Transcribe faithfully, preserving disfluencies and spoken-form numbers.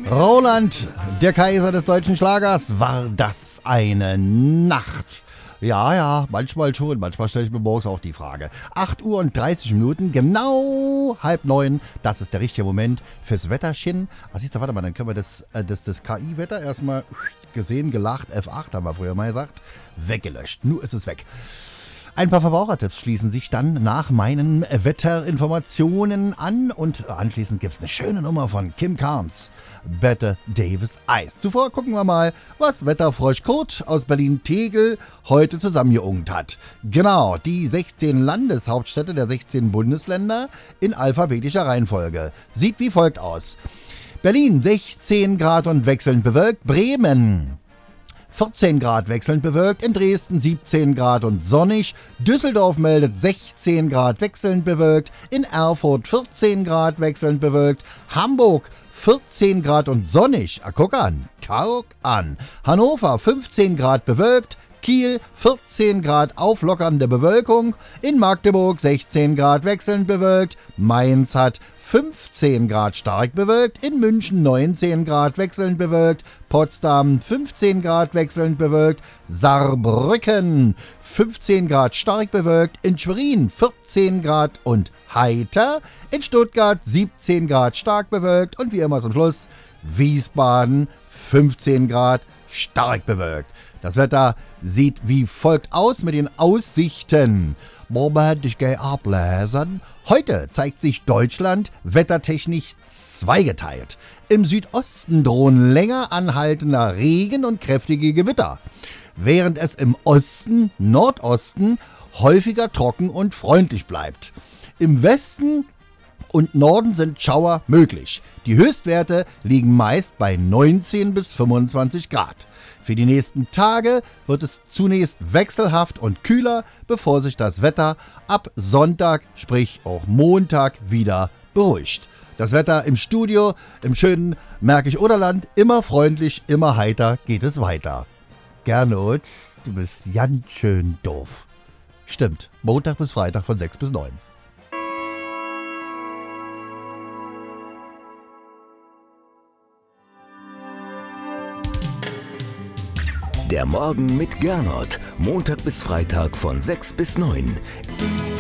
Roland, der Kaiser des deutschen Schlagers, war das eine Nacht? Ja, ja, manchmal schon. Manchmal stelle ich mir morgens auch die Frage. acht Uhr und dreißig Minuten, genau halb neun. Das ist der richtige Moment fürs Wetterchen. Ach, siehst du, warte mal, dann können wir das, äh, das, das K I-Wetter erstmal gesehen, gelacht, F acht haben wir früher mal gesagt, weggelöscht. Nun ist es weg. Ein paar Verbrauchertipps schließen sich dann nach meinen Wetterinformationen an und anschließend gibt es eine schöne Nummer von Kim Carnes, Bette Davis Eis. Zuvor gucken wir mal, was Wetterfrosch Kurt aus Berlin-Tegel heute zusammengeungt hat. Genau, die sechzehn Landeshauptstädte der sechzehn Bundesländer in alphabetischer Reihenfolge. Sieht wie folgt aus. Berlin sechzehn Grad und wechselnd bewölkt, Bremen vierzehn Grad wechselnd bewölkt, in Dresden siebzehn Grad und sonnig, Düsseldorf meldet sechzehn Grad wechselnd bewölkt, in Erfurt vierzehn Grad wechselnd bewölkt, Hamburg vierzehn Grad und sonnig, ah, guck an, guck an, Hannover fünfzehn Grad bewölkt, Kiel vierzehn Grad auflockernde Bewölkung, in Magdeburg sechzehn Grad wechselnd bewölkt, Mainz hat fünfzehn Grad stark bewölkt, in München neunzehn Grad wechselnd bewölkt, Potsdam fünfzehn Grad wechselnd bewölkt, Saarbrücken fünfzehn Grad stark bewölkt, in Schwerin vierzehn Grad und heiter, in Stuttgart siebzehn Grad stark bewölkt und wie immer zum Schluss Wiesbaden fünfzehn Grad stark bewölkt. Das Wetter sieht wie folgt aus mit den Aussichten. Moment, ich gehe ablesen. Heute zeigt sich Deutschland wettertechnisch zweigeteilt. Im Südosten drohen länger anhaltender Regen und kräftige Gewitter, während es im Osten, Nordosten häufiger trocken und freundlich bleibt. Im Westen und Norden sind Schauer möglich. Die Höchstwerte liegen meist bei neunzehn bis fünfundzwanzig Grad. Für die nächsten Tage wird es zunächst wechselhaft und kühler, bevor sich das Wetter ab Sonntag, sprich auch Montag, wieder beruhigt. Das Wetter im Studio, im schönen Märkisch-Oderland, immer freundlich, immer heiter geht es weiter. Gernot, du bist ganz schön doof. Stimmt, Montag bis Freitag von sechs bis neun. Der Morgen mit Gernot, Montag bis Freitag von sechs bis neun.